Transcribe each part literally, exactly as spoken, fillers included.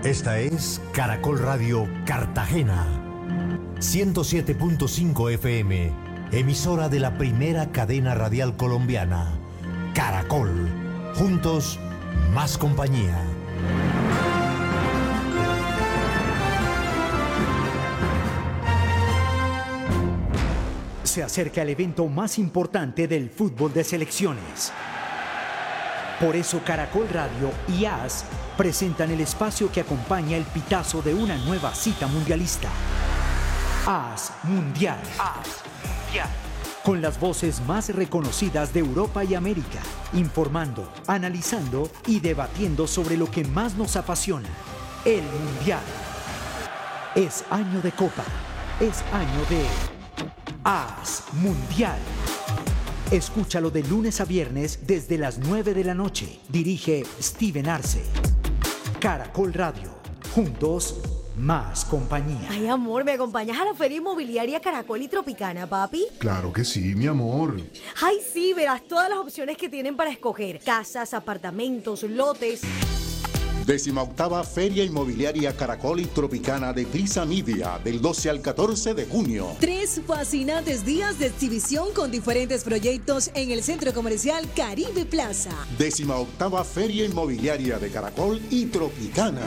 Esta es Caracol Radio Cartagena, ciento siete punto cinco F M, emisora de la primera cadena radial colombiana. Caracol, juntos, más compañía. Se acerca el evento más importante del fútbol de selecciones. Por eso Caracol Radio y A S presentan el espacio que acompaña el pitazo de una nueva cita mundialista. A S Mundial. A S Mundial. Con las voces más reconocidas de Europa y América, informando, analizando y debatiendo sobre lo que más nos apasiona, el Mundial. Es año de Copa, es año de A S Mundial. Escúchalo de lunes a viernes desde las nueve de la noche. Dirige Steven Arce. Caracol Radio. Juntos, más compañía. Ay, amor, ¿me acompañas a la Feria Inmobiliaria Caracol y Tropicana, papi? Claro que sí, mi amor. Ay, sí, verás todas las opciones que tienen para escoger. Casas, apartamentos, lotes. Décima octava Feria Inmobiliaria Caracol y Tropicana de Prisa Media, del doce al catorce de junio. Tres fascinantes días de exhibición con diferentes proyectos en el Centro Comercial Caribe Plaza. Décima octava Feria Inmobiliaria de Caracol y Tropicana.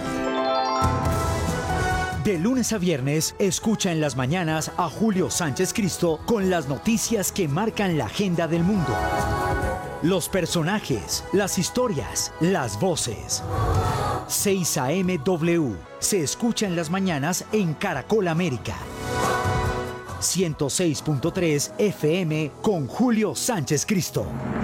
De lunes a viernes, escucha en las mañanas a Julio Sánchez Cristo con las noticias que marcan la agenda del mundo. Los personajes, las historias, las voces. seis A M W se escucha en las mañanas en Caracol América. ciento seis punto tres F M con Julio Sánchez Cristo.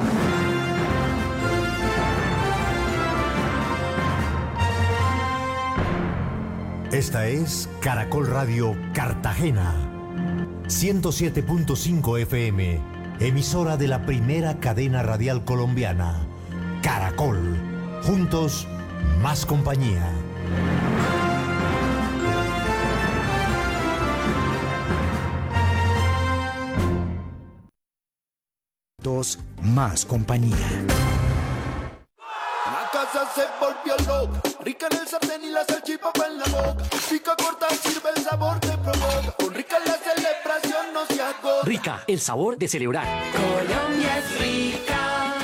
Esta es Caracol Radio Cartagena, ciento siete punto cinco F M, emisora de la primera cadena radial colombiana. Caracol, juntos, más compañía. Dos, más compañía. La casa se volvió loca, rica en el sartén y la salchipapa en la boca. Pica corta, sirve el sabor que provoca. Con Rica la celebración no se agota. Rica, el sabor de celebrar. Colombia es rica.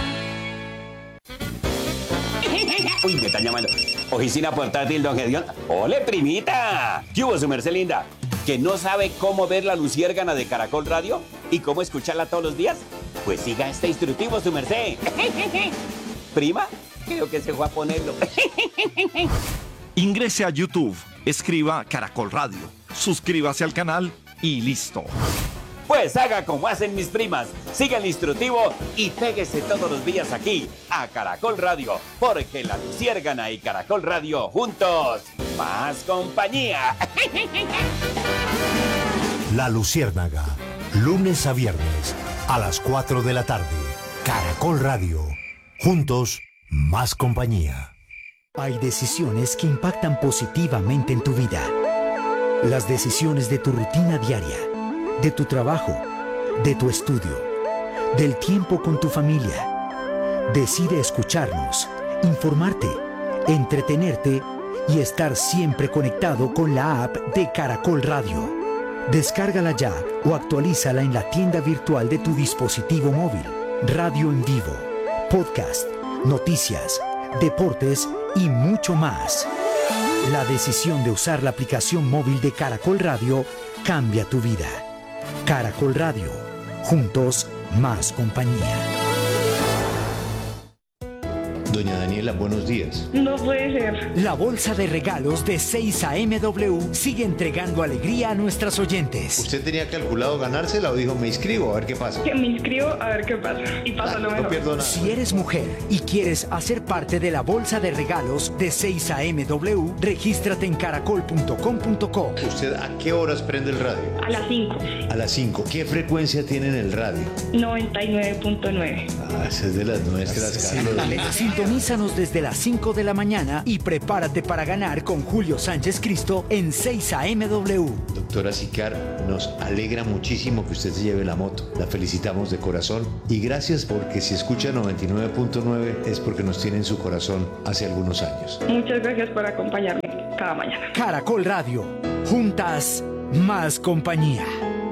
Uy, me están llamando. Oficina portátil, don Gedeón. ¡Ole, primita! ¿Qué hubo, su merced linda? ¿Que no sabe cómo ver la luciérgana de Caracol Radio? ¿Y cómo escucharla todos los días? Pues siga este instructivo, su merced. ¿Prima? Creo que se fue a ponerlo. Ingrese a YouTube, escriba Caracol Radio, suscríbase al canal y listo. Pues haga como hacen mis primas, siga el instructivo y péguese todos los días aquí a Caracol Radio, porque la luciérgana y Caracol Radio juntos, más compañía. La Luciérnaga, lunes a viernes, a las cuatro de la tarde. Caracol Radio, juntos, más compañía. Hay decisiones que impactan positivamente en tu vida. Las decisiones de tu rutina diaria, de tu trabajo, de tu estudio, del tiempo con tu familia. Decide escucharnos, informarte, entretenerte y estar siempre conectado con la app de Caracol Radio. Descárgala ya o actualízala en la tienda virtual de tu dispositivo móvil. Radio en vivo, podcast, noticias, deportes y mucho más. La decisión de usar la aplicación móvil de Caracol Radio cambia tu vida. Caracol Radio, juntos, más compañía. Doña Daniela, buenos días. No puede ser. La bolsa de regalos de seis A M W sigue entregando alegría a nuestras oyentes. ¿Usted tenía calculado ganársela o dijo me inscribo a ver qué pasa? Que me inscribo a ver qué pasa. Y pasa ah, lo mejor. No pierdo nada. Si eres mujer y quieres hacer parte de la bolsa de regalos de seis A M W, regístrate en caracol punto com punto co. ¿Usted a qué horas prende el radio? A las cinco. A las cinco. ¿Qué frecuencia tiene en el radio? noventa y nueve punto nueve. Ah, esa es de las nuestras, Carlos. Sintonízanos desde las cinco de la mañana y prepárate para ganar con Julio Sánchez Cristo en seis A M W. Doctora Sicar, nos alegra muchísimo que usted se lleve la moto. La felicitamos de corazón y gracias porque si escucha noventa y nueve punto nueve es porque nos tiene en su corazón hace algunos años. Muchas gracias por acompañarme. cada mañana. Caracol Radio, juntas, más compañía.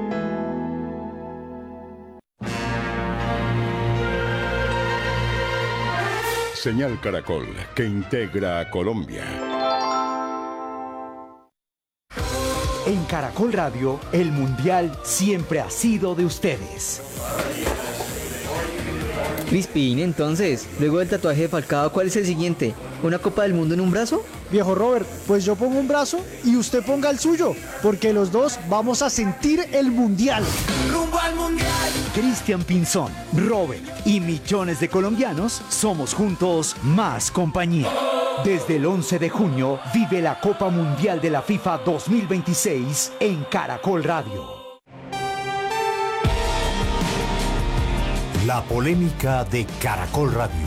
Señal Caracol, que integra a Colombia. En Caracol Radio, el Mundial siempre ha sido de ustedes. Crispin, entonces, luego del tatuaje de Falcao, ¿cuál es el siguiente? ¿Una Copa del Mundo en un brazo? Viejo Robert, pues yo pongo un brazo y usted ponga el suyo, porque los dos vamos a sentir el Mundial. ¡Rumbo al Mundial! Cristian Pinzón, Robert y millones de colombianos somos juntos más compañía. Desde el once de junio vive la Copa Mundial de la FIFA dos mil veintiséis en Caracol Radio. La polémica de Caracol Radio.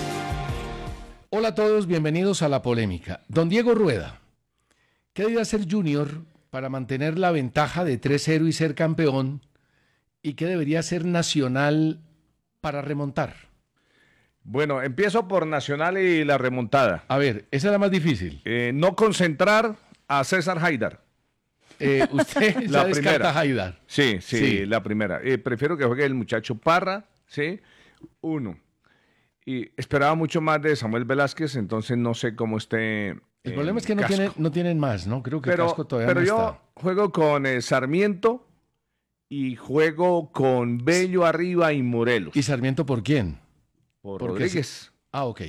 Hola a todos, bienvenidos a La Polémica. Don Diego Rueda, ¿qué debe hacer Junior para mantener la ventaja de tres cero y ser campeón? ¿Y qué debería hacer Nacional para remontar? Bueno, empiezo por Nacional y la remontada. A ver, esa es la más difícil. Eh, no concentrar a César Haidar. Eh, usted la ya descarta a Haidar. Sí, sí, Sí. la primera. Eh, prefiero que juegue el muchacho Parra, ¿sí? Uno. Y esperaba mucho más de Samuel Velázquez, entonces no sé cómo esté. El problema es que no Casco. tienen, no tienen más, ¿no? Creo que Pero, Casco todavía pero no yo está. juego con eh, Sarmiento y juego con Bello arriba y Morelos. ¿Y Sarmiento por quién? Por Porque Rodríguez. se- Ah, ok.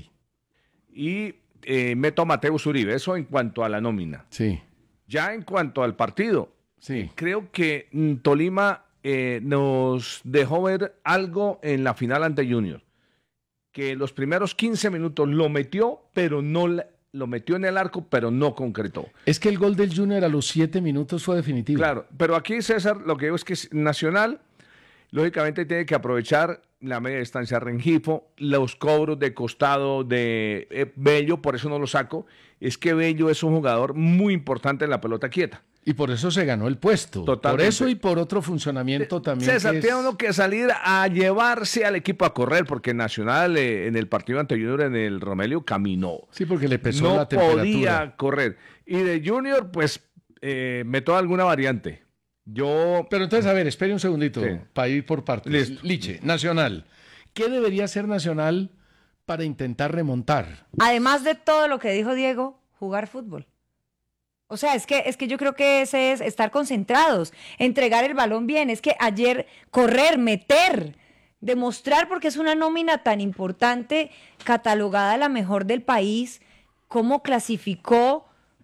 Y eh, meto a Mateus Uribe, eso en cuanto a la nómina. Sí. Ya en cuanto al partido, sí. creo que mm, Tolima eh, nos dejó ver algo en la final ante Junior. Que los primeros quince minutos lo metió, pero no la- lo metió en el arco, pero no concretó. Es que el gol del Junior a los siete minutos fue definitivo. Claro, pero aquí, César, lo que digo es que es Nacional, lógicamente, tiene que aprovechar la media distancia Rengifo, los cobros de costado de eh, Bello, por eso no lo saco. Es que Bello es un jugador muy importante en la pelota quieta. Y por eso se ganó el puesto. Totalmente. Por eso y por otro funcionamiento también. César, que es- tiene uno que salir a llevarse al equipo a correr, porque Nacional eh, en el partido anterior en el Romelio caminó. Sí, porque le pesó no la temperatura. podía correr. Y de Junior, pues, eh, meto alguna variante. Yo... Pero entonces, a ver, espere un segundito Sí. para ir por partes. Listo. Liche, Nacional. ¿Qué debería hacer Nacional para intentar remontar? Además de todo lo que dijo Diego, jugar fútbol. O sea, es que, es que yo creo que ese es estar concentrados, entregar el balón bien. Es que ayer correr, meter, demostrar, porque es una nómina tan importante, catalogada la mejor del país, cómo clasificó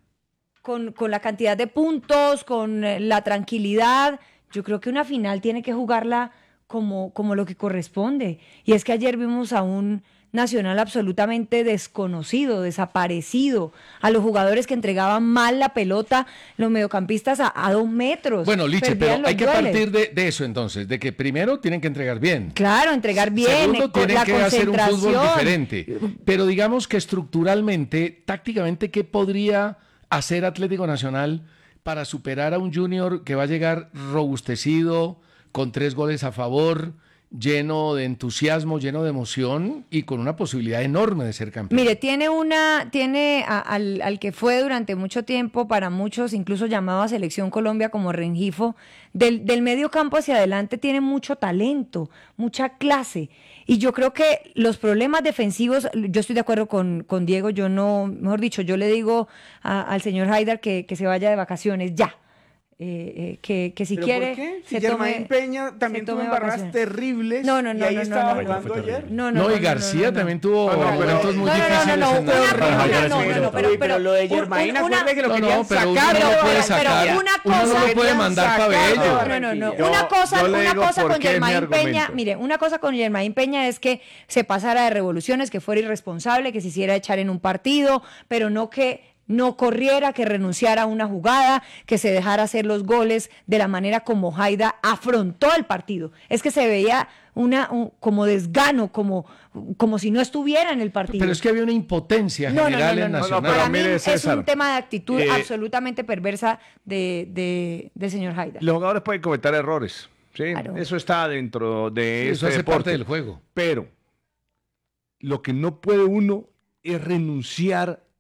con, con la cantidad de puntos, con eh, la tranquilidad. Yo creo que una final tiene que jugarla como, como lo que corresponde. Y es que ayer vimos a un Nacional absolutamente desconocido, desaparecido, a los jugadores que entregaban mal la pelota, los mediocampistas a, a dos metros. Bueno, Liche, perdían pero los hay que dueles. partir de, de eso entonces, de que primero tienen que entregar bien. Claro, entregar bien, Segundo, eh, con tienen la que hacer un fútbol concentración. diferente. Pero digamos que estructuralmente, tácticamente, ¿qué podría hacer Atlético Nacional para superar a un Junior que va a llegar robustecido, con tres goles a favor, lleno de entusiasmo, lleno de emoción y con una posibilidad enorme de ser campeón? Mire, tiene una, tiene a- al, al que fue durante mucho tiempo, para muchos, incluso llamado a Selección Colombia como Rengifo, del, del medio campo hacia adelante tiene mucho talento, mucha clase. Y yo creo que los problemas defensivos, yo estoy de acuerdo con, con Diego, yo no, mejor dicho, yo le digo a- al señor Haidar que, que se vaya de vacaciones ya. Eh, eh, que, que si ¿Pero quiere por qué? Si se Germain tome- Peña también se tuvo tome embarradas vacaciones. terribles No, no, no, y ahí no, estaba no, no, jugando no. ayer. No, No, y García también tuvo No, no, momentos pero- muy no, no, no, difíciles. no, en no, el- una- Pero- no, no, no, pero- pero, pero lo de un- Germain, una- acuérdate que lo No, querían no, pero uno sacar. no de puede Barranquilla. sacar, una uno no cosa- puede querían mandar sacar de cabello. No, no, no. Barranquilla. Yo- Una cosa, yo le una digo cosa por con qué es mi Germain Peña, argumento. mire, una cosa con Germain Peña es que se pasara de revoluciones, que fuera irresponsable, que se hiciera echar en un partido, pero no que no corriera, que renunciara a una jugada, que se dejara hacer los goles de la manera como Haida afrontó el partido. Es que se veía una un- como desgano, como, como si no estuviera en el partido. Pero es que había una impotencia No, no, general no, no, en no. Nacional. Para mí mire, es César, un tema de actitud eh, absolutamente perversa de, de, del señor Haida. Los jugadores pueden cometer errores. ¿sí? Eso está dentro de Sí, eso ese hace parte deporte. del juego. Pero lo que no puede uno es renunciar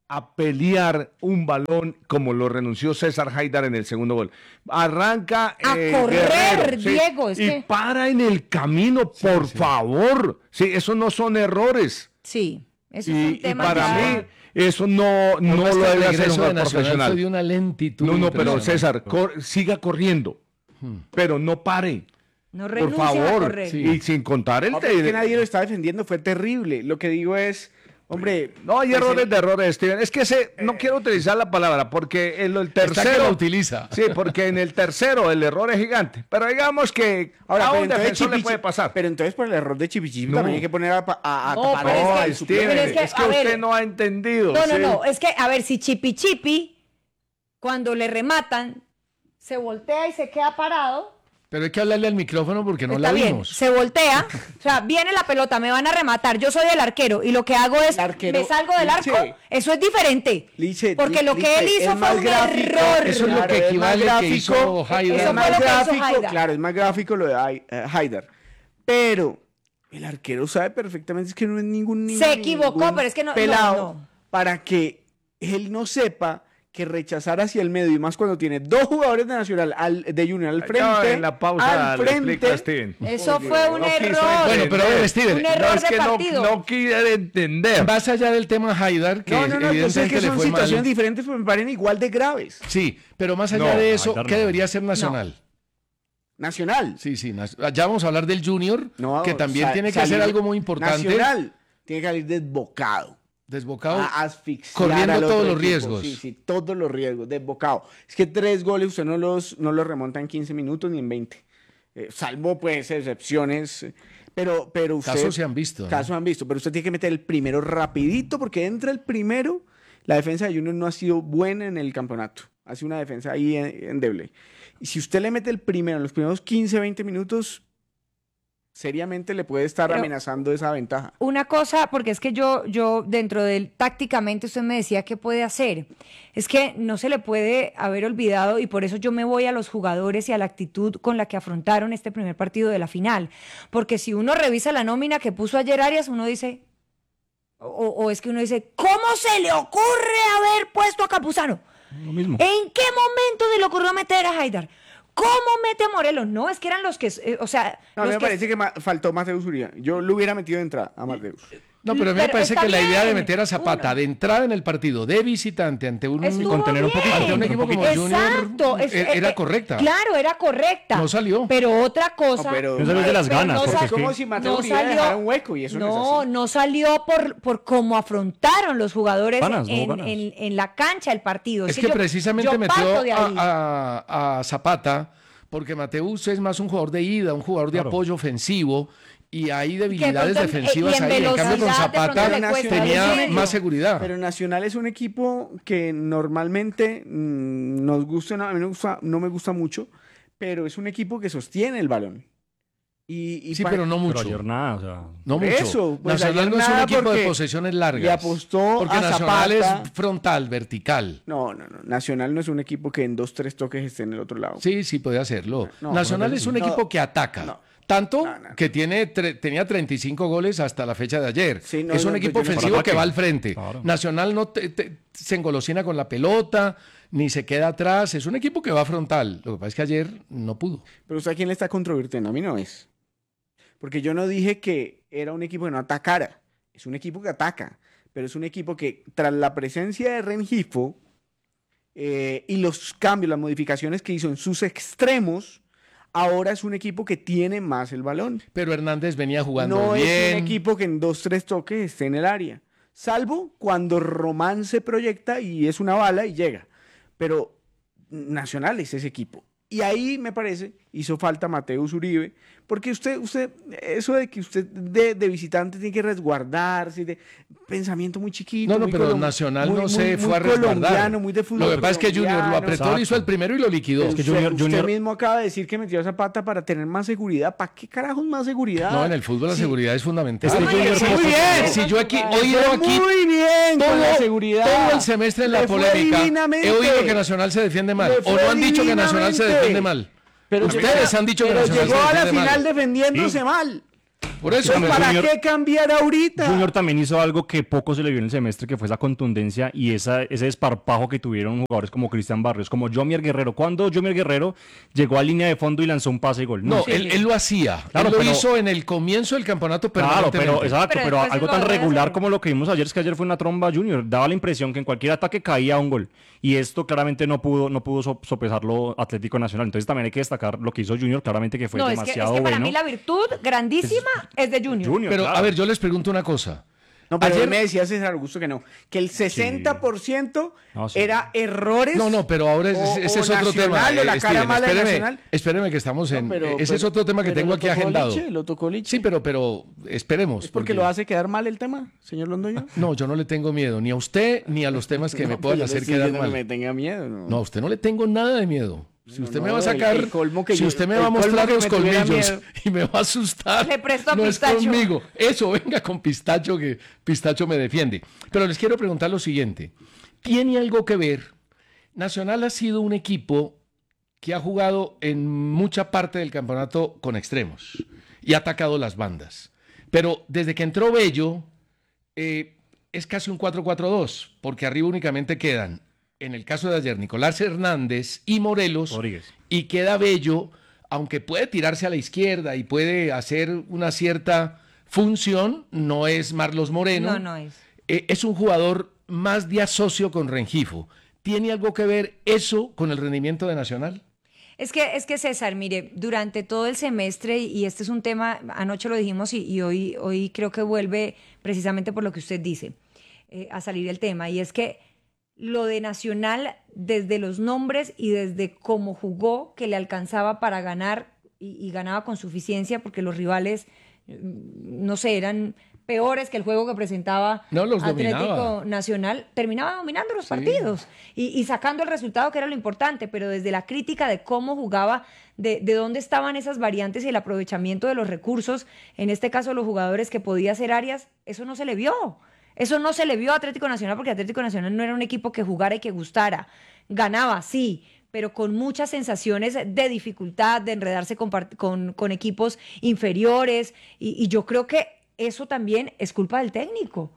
a pelear un balón como lo renunció César Haidar en el segundo gol. Arranca a eh, correr, Guerrero, Diego, sí, es y que... para en el camino, por sí, sí. favor. Sí, esos no son errores. Sí, eso es Y, un y tema para ya... mí, eso no, no, No, lo el debe hacer un regreso de jugador Nacional profesional. fue de una lentitud No, no, pero impresionante. César, cor- siga corriendo, Hmm. pero no pare. No Por renuncia a favor, correr. Sí. y sin contar el... No, pero es que nadie lo está defendiendo, fue terrible. Lo que digo es, hombre... No hay pues, errores el- de errores, Steven. Es que ese, no quiero utilizar la palabra, porque en el Está que tercero... la utiliza. Sí, porque en el tercero el error es gigante. Pero digamos que Ahora, a pero un entonces defensor le Chipichi- puede pasar. Pero entonces por el error de Chipichi No. también hay que poner a, a, a No, tapar pero a- es al que- suplente. Steven, pero es que, es que a usted ver. no ha entendido. No, no, sí. no, es que, a ver, si Chipi Chipi, cuando le rematan, se voltea y se queda parado, Pero hay que hablarle al micrófono porque no está la bien, vimos. se voltea, o sea, viene la pelota, me van a rematar, yo soy el arquero, y lo que hago es, El arquero, me salgo del arco, Lice. eso es diferente, Lice, porque lo Lice, que él es hizo más fue un gráfico, error. Eso es lo Claro, que es equivale más que hizo gráfico, Haidar. Es Eso más fue lo que hizo gráfico, Haidar. claro, es más gráfico lo de Hai- eh, Haidar. Pero el arquero sabe perfectamente es que no es ningún niño, Se equivocó, ningún pero es que no- no, pelado no. para que él no sepa que rechazar hacia el medio, y más cuando tiene dos jugadores de Nacional al, de Junior al frente, Ya en la pausa al le frente, explica a Steven. Eso fue un No quiso error. Bueno, pero a ver, Steven, Un error no, es de que no, partido. no quiere entender. Más allá del tema Haidar, que No, no, no, yo sé evidentemente que le son fue situaciones mal. diferentes, pero me parecen igual de graves. Sí, pero más allá No, de eso, Haidar ¿qué no. debería ser Nacional? Nacional. Sí, sí. nas- Ya vamos a hablar del Junior, No, que también sa- tiene que salir- hacer algo muy importante. Nacional tiene que salir desbocado. Desbocado. A asfixiar corriendo al otro todos los equipo. riesgos. Sí, sí, todos los riesgos, desbocado. Es que tres goles usted no los, no los remonta en quince minutos ni en veinte. Eh, salvo pues excepciones. eh, Pero, pero usted... Casos se han visto, ¿no? Casos se han visto, pero usted tiene que meter el primero rapidito porque entra el primero. La defensa de Junior no ha sido buena en el campeonato. Ha sido una defensa ahí en- endeble. Y si usted le mete el primero en los primeros quince, veinte minutos, seriamente le puede estar Pero- amenazando esa ventaja. Una cosa, porque es que yo, yo dentro del tácticamente usted me decía qué puede hacer. Es que no se le puede haber olvidado y por eso yo me voy a los jugadores y a la actitud con la que afrontaron este primer partido de la final. Porque si uno revisa la nómina que puso ayer Arias, uno dice, o, o es que uno dice, ¿cómo se le ocurre haber puesto a Campuzano? Lo mismo. ¿En qué momento se le ocurrió meter a Haidar? ¿Cómo mete a Morelos? No, es que eran los que, eh, o sea, No, a mí los me que- parece que ma- faltó Mateus Uribe. Yo lo hubiera metido de entrada a Mateus. No, pero a mí me Pero parece está que la idea de bien, meter a Zapata de entrada en el partido de visitante ante un, Estuvo contener un bien. poquito, ante un equipo como Junior Exacto, es- e- era eh, correcta. Claro, era correcta. No salió. Pero otra cosa. No, pero- Yo sabía de las pero ganas, no porque sal- es que- como si Mateo no Uribe salió- dejara un hueco y eso no, es No, así. no salió por, por cómo afrontaron los jugadores Ganas, no en, ganas. en- en la cancha el partido. Es que yo- precisamente yo metió parto de ahí. a, a- a Zapata, porque Mateus es más un jugador de ida, un jugador de Claro. apoyo ofensivo, y hay que debilidades de pronto en- defensivas y en ahí. En cambio, con velocidad, de Zapata pronto le cuesta tenía el medio. más seguridad. Pero Nacional es un equipo que normalmente mm, nos gusta, no, a mí no, gusta, no me gusta mucho, pero es un equipo que sostiene el balón. Y, y Sí, pa- pero no mucho. Pero ayer nada, o sea. No Por mucho. eso, pues Nacional ayer no es un nada equipo de porque posesiones largas. le apostó porque a Nacional Zapata. es frontal, vertical. No, no, no. Nacional no es un equipo que en dos, tres toques esté en el otro lado. Sí, sí, puede hacerlo. No, Nacional no, es un no. equipo que ataca. No. Tanto No, no. que tiene tre- tenía treinta y cinco goles hasta la fecha de ayer. Sí, no, es un no, equipo yo no- ofensivo Por que ataque. va al frente. Claro. Nacional no te- te- se engolosina con la pelota, ni se queda atrás. Es un equipo que va frontal. Lo que pasa es que ayer no pudo. Pero ¿usted a quién le está controvirtiendo? A mí no es. Porque yo no dije que era un equipo que no atacara. Es un equipo que ataca. Pero es un equipo que, tras la presencia de Rengifo eh, y los cambios, las modificaciones que hizo en sus extremos, ahora es un equipo que tiene más el balón. Pero Hernández venía jugando No bien. es un equipo que en dos, tres toques esté en el área. Salvo cuando Román se proyecta y es una bala y llega. Pero Nacional es ese equipo. Y ahí, me parece, hizo falta Mateus Uribe, porque usted, usted, eso de que usted de, de visitante tiene que resguardarse, de pensamiento muy chiquito. No, no, muy pero colom- Nacional muy- no muy- se muy fue a resguardar. colombiano, muy de fútbol Lo que pasa es que Junior lo colombiano. apretó, Exacto. hizo el primero y lo liquidó. Pero Es que usted, Junior- usted Junior- mismo acaba de decir que metió a Zapata para tener más seguridad. ¿Para qué carajos más seguridad? No, en el fútbol la Sí. seguridad es fundamental. Este Junior Muy poco- bien. Si yo aquí Eso oído es aquí muy bien con la todo, seguridad. todo el semestre en la Le fue polémica, divinamente. he oído que Nacional se defiende mal. Le O fue no han dicho que Nacional se divinamente. defiende mal. Pero Ustedes llegó- han dicho que pero Nacional llegó se a la defiende final mal. defendiéndose Sí. mal. Por eso, ¿para Junior, qué cambiar ahorita? Junior también hizo algo que poco se le vio en el semestre, que fue esa contundencia y esa, ese desparpajo que tuvieron jugadores como Cristian Barrios, como Jomier Guerrero. ¿Cuándo Jomier Guerrero llegó a línea de fondo y lanzó un pase y gol? No, Sí. él, él lo hacía. Claro, él lo pero- hizo en el comienzo del campeonato Claro, permanentemente. pero exacto, Pero pero, después algo lo tan volvió a regular hacer. como lo que vimos ayer, es que ayer fue una tromba Junior. Daba la impresión que en cualquier ataque caía un gol. Y esto claramente no pudo, no pudo so- sopesarlo Atlético Nacional. Entonces también hay que destacar lo que hizo Junior, claramente que fue No, es que, es demasiado que para bueno. mí la virtud grandísima es, de Junior. Junior, Pero, claro. a ver, yo les pregunto una cosa. No, pero Ayer- él me decía César Augusto que no, que el sesenta por ciento No, sí. era errores. No, no, pero ahora es- o- ese o es otro tema. Nacional, o la eh, cara Steven, mala de espéreme, Nacional. espéreme que estamos en... No, pero- ese pero- es otro tema que pero tengo lo aquí tocó agendado. Liche, lo tocó Liche. Sí, pero, pero esperemos. ¿Es porque lo hace quedar mal el tema, señor Londoño? No, yo no le tengo miedo, ni a usted, ni a los temas que me No, puedan pues yo le hacer estoy quedar diciendo mal. que me tenga miedo. No, No, a usted no le tengo nada de miedo. Si usted me no, va a el- sacar, el colmo que si yo- usted me el va a colmo mostrar que los me tuviera colmillos miedo. y me va a asustar, Le presto a no Pistacho. es conmigo. Eso, venga con Pistacho, que Pistacho me defiende. Pero les quiero preguntar lo siguiente. ¿Tiene algo que ver? Nacional ha sido un equipo que ha jugado en mucha parte del campeonato con extremos y ha atacado las bandas. Pero desde que entró Bello, eh, es casi un cuatro cuatro dos, porque arriba únicamente quedan, en el caso de ayer, Nicolás Hernández y Morelos, Rodríguez. y queda Bello, aunque puede tirarse a la izquierda y puede hacer una cierta función, no es Marlos Moreno. No, no es. Eh, es un jugador más de asocio con Rengifo. ¿Tiene algo que ver eso con el rendimiento de Nacional? Es que, es que César, mire, durante todo el semestre, y este es un tema, anoche lo dijimos y, y hoy, hoy creo que vuelve precisamente por lo que usted dice, eh, a salir el tema, y es que lo de Nacional, desde los nombres y desde cómo jugó, que le alcanzaba para ganar y, y ganaba con suficiencia, porque los rivales, mm, no sé, eran peores que el juego que presentaba No, los Atlético dominaba. Nacional, terminaba dominando los Sí. partidos y, y sacando el resultado, que era lo importante, pero desde la crítica de cómo jugaba, de, de dónde estaban esas variantes y el aprovechamiento de los recursos, en este caso los jugadores que podía hacer Arias, eso no se le vio. Eso no se le vio a Atlético Nacional, porque Atlético Nacional no era un equipo que jugara y que gustara. Ganaba, sí, pero con muchas sensaciones de dificultad, de enredarse con, part- con, con equipos inferiores, y, y yo creo que eso también es culpa del técnico.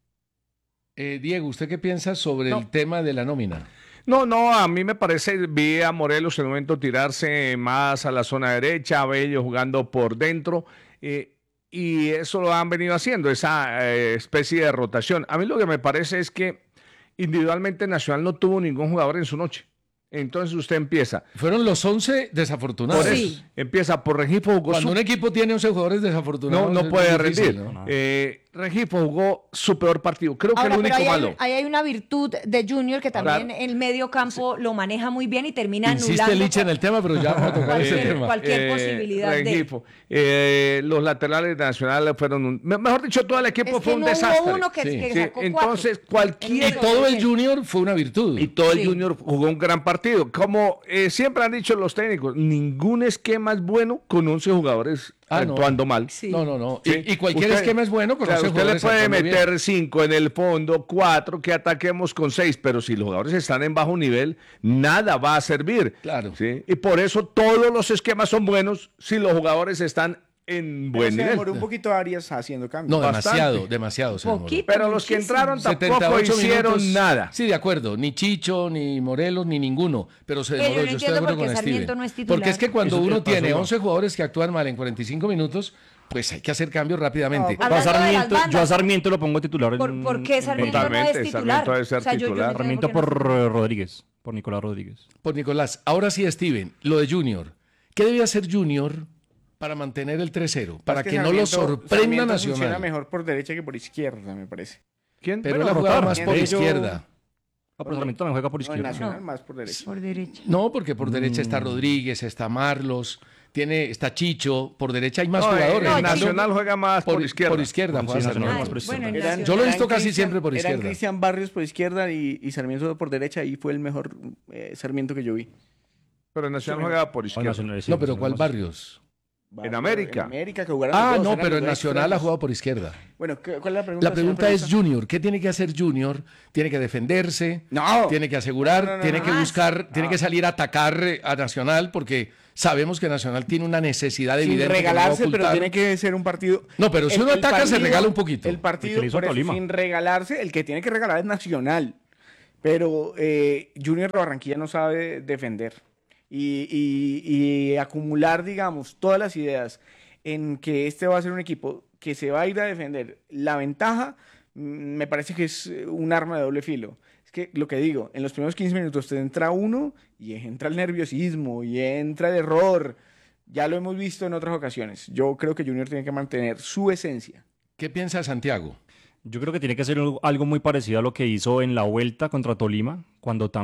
Eh, Diego, ¿usted qué piensa sobre No. el tema de la nómina? No, no, a mí me parece, vi a Morelos en el momento tirarse más a la zona derecha, a Bello jugando por dentro, eh, y eso lo han venido haciendo, esa eh, especie de rotación. A mí lo que me parece es que individualmente Nacional no tuvo ningún jugador en su noche. Entonces usted empieza. Fueron los once desafortunados. Por eso, empieza por Rengifo, jugó Cuando su- un equipo tiene once jugadores desafortunados, no, no es puede muy difícil, rendir. ¿no? Eh, Rengifo jugó su peor partido. Creo que Ahora, el pero único ahí hay, malo. ahí hay una virtud de Junior que también Claro. el medio campo lo maneja muy bien y termina Insiste anulando Liche en el tema, pero ya vamos a tocar ese cualquier, tema. cualquier Eh, posibilidad de... Rengifo. Eh, los laterales de Nacional fueron un, me- mejor dicho, todo el equipo Es fue que un no hubo desastre. uno que- Sí. que Sí, sacó cuatro. entonces cualquier Y todo el Junior fue una virtud. y todo el Sí. Junior jugó un gran partido. Como eh, siempre han dicho los técnicos, ningún esquema es bueno con once jugadores Ah, no. actuando mal. No, no, no. Sí. Y, y cualquier Usted- esquema es bueno con o sea, once usted le jugadores puede actuando bien. meter cinco en el fondo, cuatro, que ataquemos con seis, pero si los jugadores están en bajo nivel, nada va a servir. Claro. ¿Sí? Y por eso todos los esquemas son buenos si los jugadores están en buen se nivel. demoró un poquito Arias haciendo cambios. No, Bastante. demasiado, demasiado. se demoró. Poquito, Pero los que muchísimo. entraron setenta y tampoco ocho hicieron minutos. nada. Sí, de acuerdo. Ni Chicho, ni Morelos, ni ninguno. Pero se Eh, yo demoró. no Yo, estoy de entiendo acuerdo por qué con Sarmiento Steven. no es titular. Porque es que cuando Eso uno que pasó, tiene ¿no? once jugadores que actúan mal en cuarenta y cinco minutos, pues hay que hacer cambios rápidamente. No, Yo a, Hablando de las Sarmiento, yo a bandas. Sarmiento lo pongo titular. ¿Por, en- por qué Sarmiento no Totalmente, es titular? Sarmiento debe ser O sea, yo- yo no titular. entiendo Sarmiento por qué no por es eh, Rodríguez, por Nicolás Rodríguez. Por Nicolás. Ahora sí, Steven, lo de Junior. ¿Qué debe hacer Junior para mantener el tres cero? Para Es que, no lo Sarmiento- sorprenda Sarmiento funciona Nacional. mejor por derecha que por izquierda, me parece. ¿Quién? Pero Bueno, él ha jugado rotaron. más por Bello- izquierda. Ah, pero Sarmiento también juega por No, en izquierda. Nacional No. más por derecha. Por derecha. No, porque por derecha Mm. está Rodríguez, está Marlos, tiene, está Chicho, por derecha hay más No, jugadores. en No, Fernando. Nacional juega más por, izquierda. Por izquierda, Sí, juega Nacional Sarmiento. más por Ay, izquierda. bueno, en Eran- Nacional- Yo lo he visto eran casi Cristian- siempre por izquierda. Eran Cristian Barrios por izquierda y, y Sarmiento por derecha, y fue el mejor eh, Sarmiento que yo vi. Pero en Nacional juega por Ah, izquierda. Nacional, sí, No, pero Nacional ¿cuál más- Barrios? En América. En América, que jugaron Ah, los dos, no, eran pero los en dos Nacional ha extremos. jugado por izquierda. Bueno, ¿qué- ¿cuál es la pregunta? La pregunta señor es periodista? Junior, ¿qué tiene que hacer Junior? Tiene que defenderse, No. tiene que asegurar, No, no, no, tiene no. que Más. buscar, tiene que salir a atacar eh, a Nacional porque Sabemos que Nacional tiene una necesidad Sin evidente. regalarse, que no va a pero ocultar. tiene que ser un partido. No, pero si el- uno el ataca, se partido- regala un poquito. El El partido, que le hizo por a eso, Tolima. sin regalarse, el que tiene que regalar es Nacional. Pero eh, Junior de Barranquilla no sabe defender. Y, y- y acumular, digamos, todas las ideas en que este va a ser un equipo que se va a ir a defender la ventaja, mm, me parece que es un arma de doble filo. Es que lo que digo, en los primeros quince minutos te entra uno y entra el nerviosismo y entra el error. Ya lo hemos visto en otras ocasiones. Yo creo que Junior tiene que mantener su esencia. ¿Qué piensa Santiago? Yo creo que tiene que ser algo muy parecido a lo que hizo en la vuelta contra Tolima, cuando también